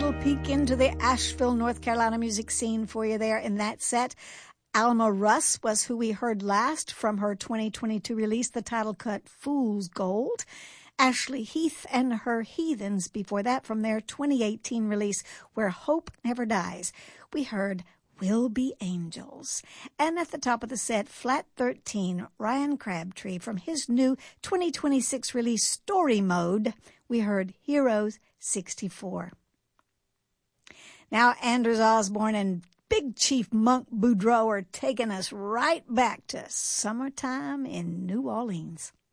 little peek into the Asheville, North Carolina music scene for you there in that set. Alma Russ was who we heard last from her 2022 release, the title cut Fool's Gold. Ashley Heath and her Heathens before that from their 2018 release, Where Hope Never Dies. We heard Will Be Angels. And at the top of the set, Flat 13, Ryan Crabtree from his new 2026 release, Story Mode. We heard Heroes 64. Now Anders Osborne and Big Chief Monk Boudreaux are taking us right back to summertime in New Orleans.